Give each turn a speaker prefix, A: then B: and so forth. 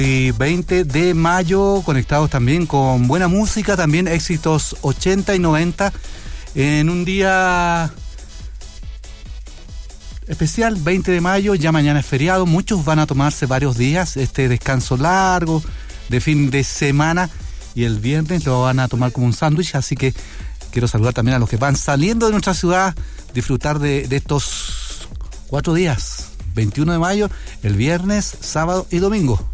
A: Y 20 de mayo, conectados también con buena música, también éxitos 80 y 90, en un día especial, 20 de mayo, ya mañana es feriado, muchos van a tomarse varios días, este descanso largo de fin de semana, y el viernes lo van a tomar como un sándwich, así que quiero saludar también a los que van saliendo de nuestra ciudad, disfrutar de estos 4 días, 21 de mayo, el viernes, sábado y domingo.